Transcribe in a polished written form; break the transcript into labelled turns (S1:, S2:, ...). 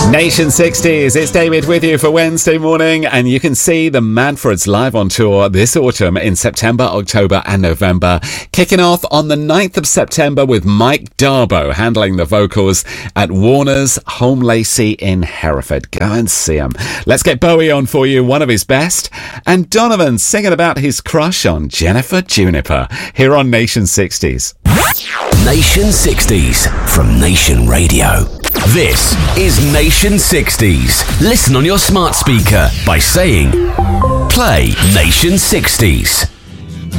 S1: Nation 60s, it's David with you for Wednesday morning, and you can see the Manfreds live on tour this autumn in September, October and November, kicking off on the 9th of September with Mike Darbo handling the vocals at Warner's Home Lacey in Hereford. Go and see him. Let's get Bowie on for you, one of his best, and Donovan singing about his crush on Jennifer Juniper, here on Nation 60s.
S2: Nation 60s from Nation Radio. This is Nation 60s. Listen on your smart speaker by saying, play Nation 60s.